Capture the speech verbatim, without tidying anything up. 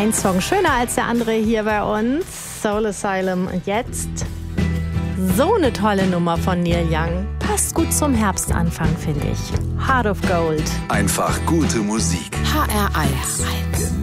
ein Song schöner als der andere hier bei uns. Soul Asylum. Und jetzt so eine tolle Nummer von Neil Young. Passt gut zum Herbstanfang, finde ich. Heart of Gold. Einfach gute Musik. H R eins.